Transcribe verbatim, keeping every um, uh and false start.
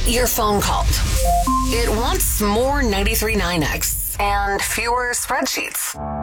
your phone called. It wants more ninety-three point nine X and fewer spreadsheets.